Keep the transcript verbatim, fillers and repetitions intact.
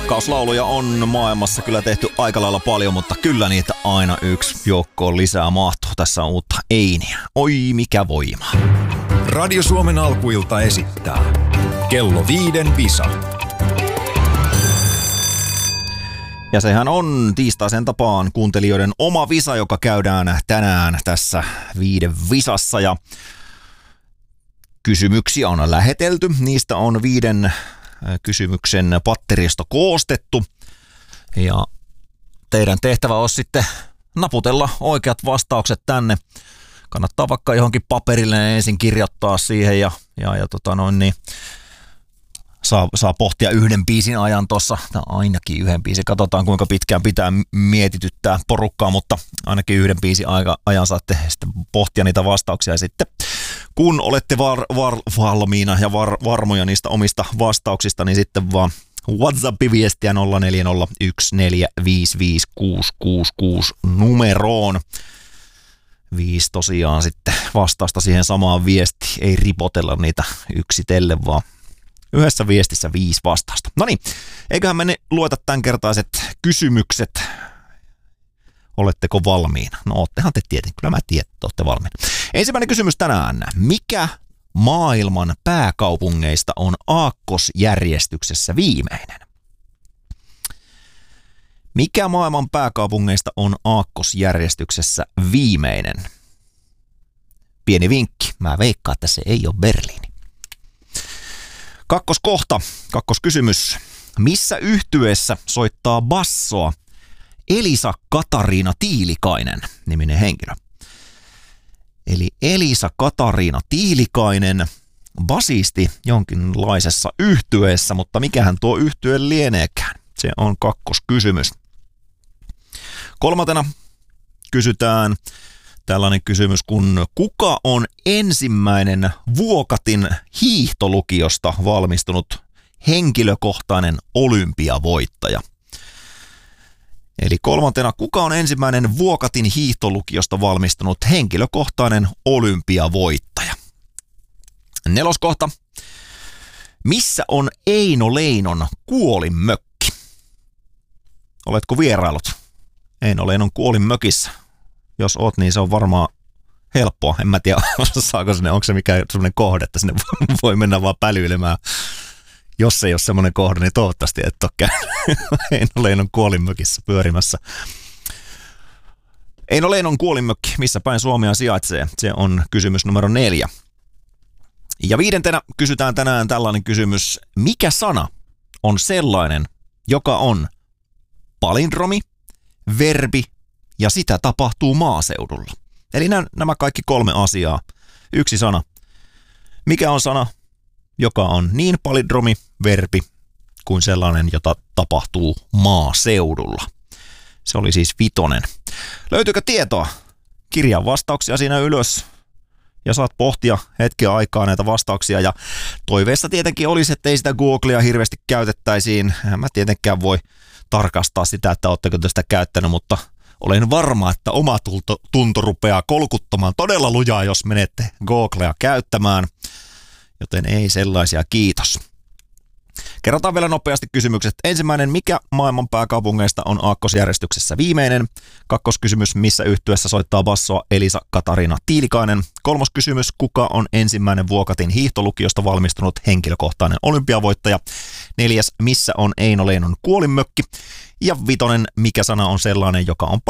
Rakkauslauluja on maailmassa kyllä tehty aika lailla paljon, mutta kyllä niitä aina yksi joukkoon lisää mahtuu. Tässä on uutta Einiä. Oi mikä voima. Radio Suomen alkuilta esittää Kello viiden visa. Ja sehän on tiistaisen tapaan kuuntelijoiden oma visa, joka käydään tänään tässä viiden visassa. Ja kysymyksiä on lähetelty. Niistä on viiden kysymyksen patteristo koostettu. Ja teidän tehtävä on sitten naputella oikeat vastaukset tänne. Kannattaa vaikka johonkin paperille ensin kirjoittaa siihen ja, ja, ja tota noin niin, saa, saa pohtia yhden biisin ajan tuossa, tai ainakin yhden biisin. Katsotaan kuinka pitkään pitää mietityttää porukkaa, mutta ainakin yhden biisin aika, ajan saatte sitten pohtia niitä vastauksia. Ja sitten kun olette var, var, valmiina ja var, varmoja niistä omista vastauksista, niin sitten vaan WhatsApp-viestiä nolla neljä nolla yksi neljä viisi viisi kuusi kuusi kuusi numeroon. Viisi tosiaan sitten vastausta siihen samaan viestiin. Ei ripotella niitä yksitellen, vaan yhdessä viestissä viisi vastausta. No niin, eiköhän me lueta tämänkertaiset kysymykset. Oletteko valmiina? No oottehan te tietenkin. Kyllä mä tiedän, että olette valmiina. Ensimmäinen kysymys tänään. Mikä maailman pääkaupungeista on aakkosjärjestyksessä viimeinen? Mikä maailman pääkaupungeista on aakkosjärjestyksessä viimeinen? Pieni vinkki. Mä veikkaan, että se ei ole Berliini. Kakkoskohta. Kakkoskysymys. Missä yhtyeessä soittaa bassoa Elisa Katariina Tiilikainen niminen henkilö? Eli Elisa Katariina Tiilikainen, basisti jonkinlaisessa yhtyeessä, mutta mikähän tuo yhtye lieneekään? Se on kakkoskysymys. Kolmantena kysytään tällainen kysymys, kun kuka on ensimmäinen Vuokatin hiihtolukiosta valmistunut henkilökohtainen olympiavoittaja? Eli kolmantena, kuka on ensimmäinen Vuokatin hiihtolukiosta valmistunut henkilökohtainen olympiavoittaja? Neloskohta. Missä on Eino Leinon kuolinmökki? Oletko vierailut Eino Leinon kuolinmökissä? Jos oot, niin se on varmaan helppoa. En mä tiedä, saako sinne, onko se mikään sellainen kohde, että sinne voi mennä vaan pälyilemään. Jos ei ole semmoinen kohde, niin toivottavasti et ole käynyt Eino Leinon kuolinmökissä pyörimässä. Eino Leinon kuolinmökki, missä päin Suomea sijaitsee? Se on kysymys numero neljä. Ja viidentenä kysytään tänään tällainen kysymys. Mikä sana on sellainen, joka on palindromi, verbi ja sitä tapahtuu maaseudulla? Eli nämä kaikki kolme asiaa. Yksi sana. Mikä on sana, joka on niin palindromi, verbi kuin sellainen, jota tapahtuu maaseudulla? Se oli siis vitonen. Löytyykö tietoa? Kirjaa vastauksia siinä ylös ja saat pohtia hetken aikaa näitä vastauksia. Ja toiveessa tietenkin olisi, että ei sitä Googlea hirveästi käytettäisiin. En mä tietenkään voi tarkastaa sitä, että ootteko te sitä käyttänyt, mutta olen varma, että oma tunto, tunto rupeaa kolkuttamaan todella lujaa, jos menette Googlea käyttämään. Joten ei sellaisia, kiitos. Kerrotaan vielä nopeasti kysymykset. Ensimmäinen, mikä maailman pääkaupungeista on aakkosjärjestyksessä viimeinen? Kakkoskysymys, missä yhtyeessä soittaa bassoa Elisa Katariina Tiilikainen? Kolmos kysymys, kuka on ensimmäinen Vuokatin hiihtolukiosta valmistunut henkilökohtainen olympiavoittaja? Neljäs, missä on Eino Leinon kuolinmökki? Ja vitonen, mikä sana on sellainen, joka on